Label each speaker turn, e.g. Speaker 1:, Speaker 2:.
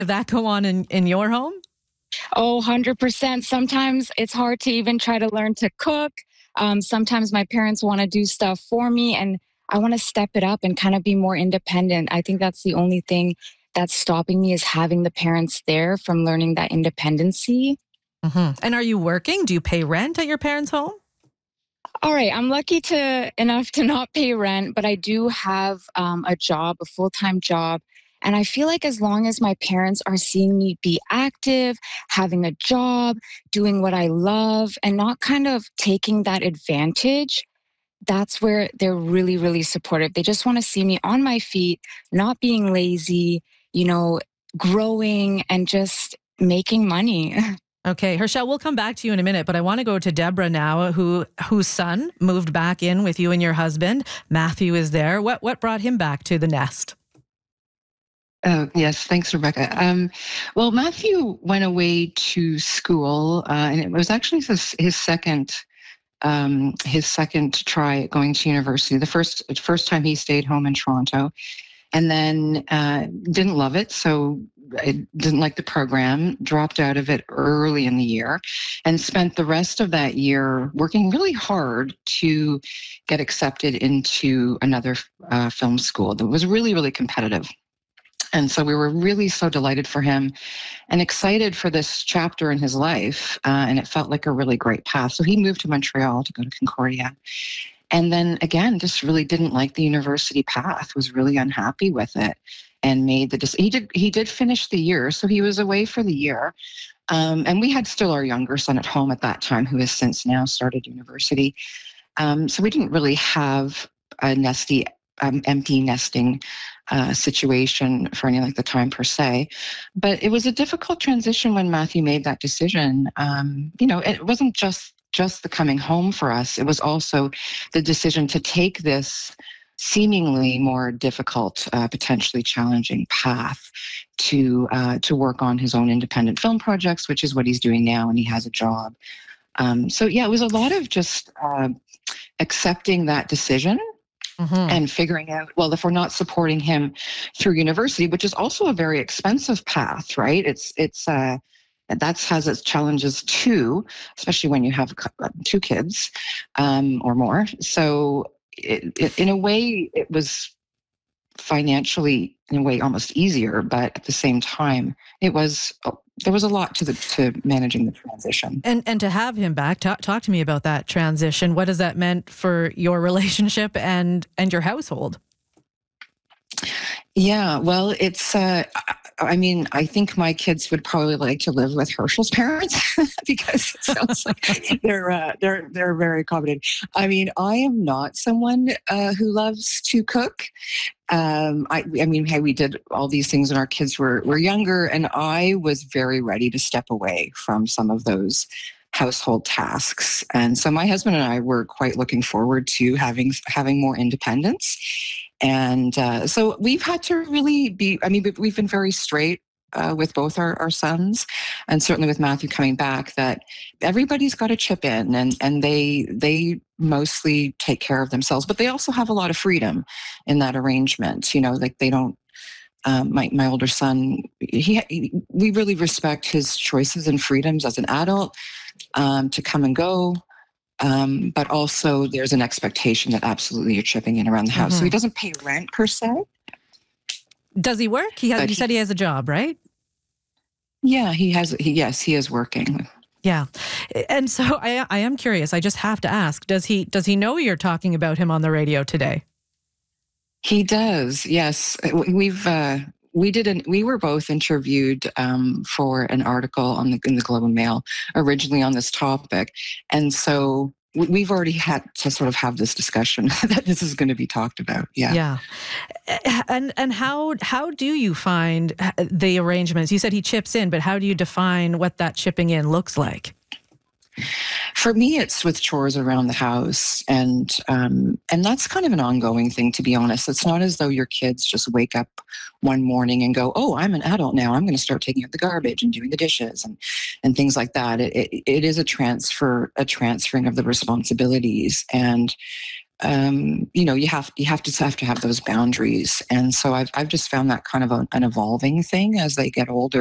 Speaker 1: that go on in your home?
Speaker 2: Oh, 100%. Sometimes it's hard to even try to learn to cook. Sometimes my parents want to do stuff for me, and I want to step it up and kind of be more independent. I think that's the only thing that's stopping me is having the parents there from learning that independency.
Speaker 1: And are you working? Do you pay rent at your parents' home?
Speaker 2: All right, I'm lucky to enough to not pay rent, but I do have a job, a full-time job. And I feel like as long as my parents are seeing me be active, having a job, doing what I love, and not kind of taking that advantage, that's where they're really, really supportive. They just want to see me on my feet, not being lazy, you know, growing and just making money.
Speaker 1: Okay, Herschel, we'll come back to you in a minute, but I want to go to Deborah now, whose son moved back in with you and your husband. Matthew is there. What brought him back to the nest?
Speaker 3: Yes, thanks, Rebecca. Well, Matthew went away to school, and it was actually his second try at going to university. The first time he stayed home in Toronto, and then didn't love it, so I didn't like the program, dropped out of it early in the year, and spent the rest of that year working really hard to get accepted into another film school that was really, really competitive. And so we were really so delighted for him and excited for this chapter in his life. And it felt like a really great path. So he moved to Montreal to go to Concordia. And then again, just really didn't like the university path, was really unhappy with it, and made the decision. He did finish the year. So he was away for the year. And we had still our younger son at home at that time, who has since now started university. So we didn't really have a empty nesting situation for any length of time per se. But it was a difficult transition when Matthew made that decision. It wasn't just the coming home for us. It was also the decision to take this seemingly more difficult, potentially challenging path to work on his own independent film projects, which is what he's doing now, and he has a job. It was a lot of just accepting that decision. And figuring out, well, if we're not supporting him through university, which is also a very expensive path, right? That has its challenges too, especially when you have two kids or more. So in a way, it was financially, in a way, almost easier, but at the same time, there was a lot to managing the transition.
Speaker 1: And to have him back, talk to me about that transition. What has that meant for your relationship and your household?
Speaker 3: Yeah, well, it's, I think my kids would probably like to live with Herschel's parents because it sounds like they're very accommodating. I mean, I am not someone who loves to cook. Hey, we did all these things when our kids were younger, and I was very ready to step away from some of those household tasks. And so my husband and I were quite looking forward to having more independence. And so we've had to really we've been very straight with both our sons, and certainly with Matthew coming back, that everybody's got to chip in, and they mostly take care of themselves, but they also have a lot of freedom in that arrangement. Like they don't. My older son, we really respect his choices and freedoms as an adult to come and go. But also there's an expectation that absolutely you're chipping in around the house. So he doesn't pay rent per se.
Speaker 1: Does he work? You said he has a job, right?
Speaker 3: Yeah, he is working.
Speaker 1: Yeah. And so I am curious. I just have to ask, does he know you're talking about him on the radio today?
Speaker 3: He does. Yes. We were both interviewed for an article in the Globe and Mail originally on this topic. And so we've already had to sort of have this discussion that this is going to be talked about. Yeah.
Speaker 1: Yeah. And how do you find the arrangements? You said he chips in, but how do you define what that chipping in looks like?
Speaker 3: For me, it's with chores around the house, and that's kind of an ongoing thing, to be honest. It's not as though your kids just wake up one morning and go, "Oh, I'm an adult now. I'm going to start taking out the garbage and doing the dishes and things like that." It is a transferring of the responsibilities, and you have to have those boundaries. And so I've just found that kind of an evolving thing as they get older.